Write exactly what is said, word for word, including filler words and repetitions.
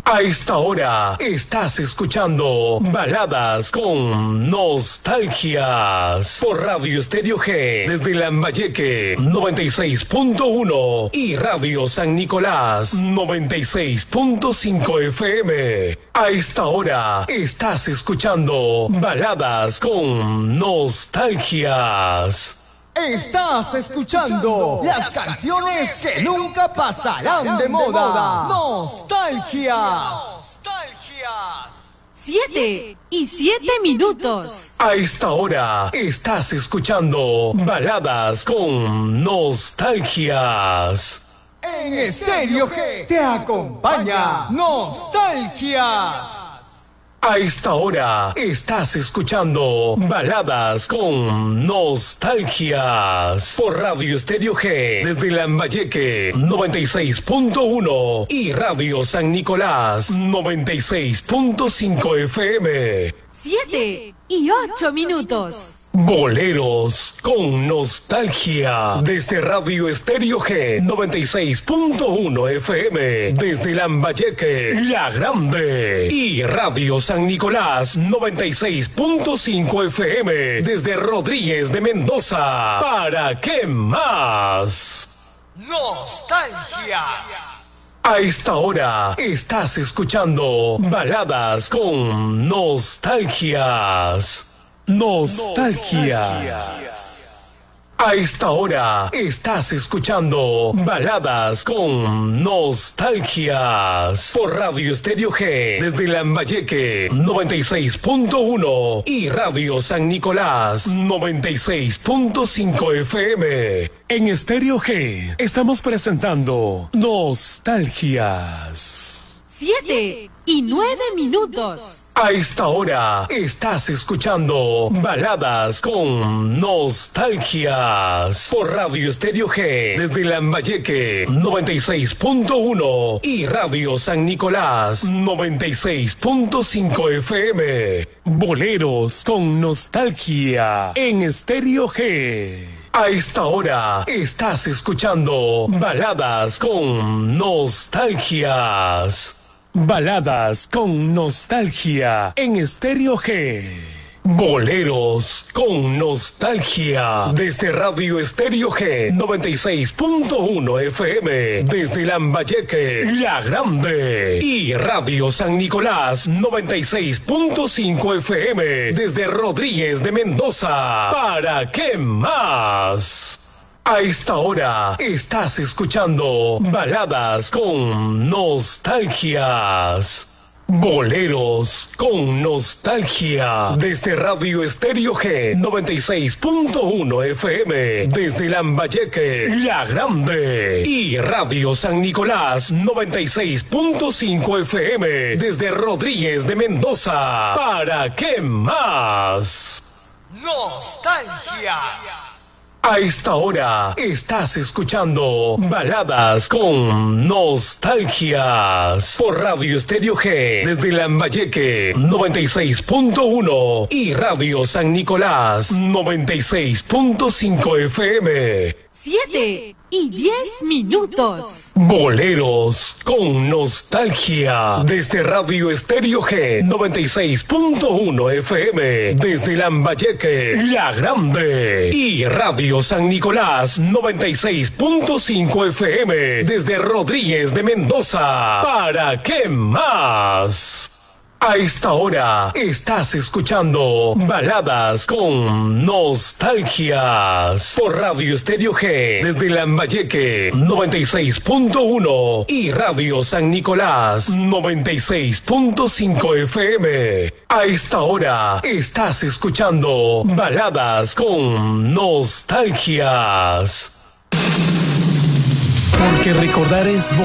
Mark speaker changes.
Speaker 1: A esta hora estás escuchando Baladas con Nostalgias por Radio Estéreo G desde Lambayeque noventa y seis punto uno y Radio San Nicolás noventa y seis punto cinco F M. A esta hora estás escuchando Baladas con Nostalgias.
Speaker 2: Estás escuchando las canciones que nunca pasarán de moda. Nostalgia. Nostalgias.
Speaker 3: Siete y siete minutos.
Speaker 1: A esta hora estás escuchando Baladas con Nostalgias.
Speaker 2: En Estéreo G te acompaña Nostalgias.
Speaker 1: A esta hora estás escuchando Baladas con Nostalgias por Radio Estéreo G desde Lambayeque noventa y seis punto uno y Radio San Nicolás noventa y seis punto cinco F M.
Speaker 3: Siete y ocho minutos.
Speaker 1: Boleros con Nostalgia desde Radio Estéreo G noventa y seis punto uno F M desde Lambayeque, La Grande, y Radio San Nicolás noventa y seis punto cinco F M desde Rodríguez de Mendoza. ¿Para qué más?
Speaker 2: Nostalgias.
Speaker 1: A esta hora estás escuchando Baladas con Nostalgias. Nostalgia. A esta hora estás escuchando Baladas con Nostalgias por Radio Estéreo G desde Lambayeque noventa y seis punto uno y Radio San Nicolás noventa y seis punto cinco F M. En Estéreo G estamos presentando Nostalgias.
Speaker 3: Siete y nueve minutos.
Speaker 1: A esta hora estás escuchando Baladas con Nostalgias por Radio Estéreo G desde Lambayeque noventa y seis punto uno y Radio San Nicolás noventa y seis punto cinco F M. Boleros con Nostalgia en Estéreo G. A esta hora estás escuchando Baladas con Nostalgias. Baladas con Nostalgia en Estéreo G. Boleros con Nostalgia desde Radio Estéreo G noventa y seis punto uno F M desde Lambayeque, La Grande, y Radio San Nicolás noventa y seis punto cinco F M desde Rodríguez de Mendoza. ¿Para qué más? A esta hora estás escuchando Baladas con Nostalgias. Boleros con Nostalgia desde Radio Estéreo G noventa y seis punto uno F M desde Lambayeque, La Grande, y Radio San Nicolás noventa y seis punto cinco F M desde Rodríguez de Mendoza. ¿Para qué más?
Speaker 2: Nostalgias.
Speaker 1: A esta hora estás escuchando Baladas con Nostalgias por Radio Estéreo G desde Lambayeque noventa y seis punto uno y Radio San Nicolás noventa y seis punto cinco F M.
Speaker 3: Siete y diez minutos.
Speaker 1: Boleros con Nostalgia desde Radio Estéreo G noventa y seis punto uno F M desde Lambayeque, La Grande, y Radio San Nicolás noventa y seis punto cinco F M desde Rodríguez de Mendoza. ¿Para qué más? A esta hora estás escuchando Baladas con Nostalgias por Radio Estéreo G desde Lambayeque noventa y seis punto uno y Radio San Nicolás noventa y seis punto cinco F M. A esta hora estás escuchando Baladas con Nostalgias. Porque recordar es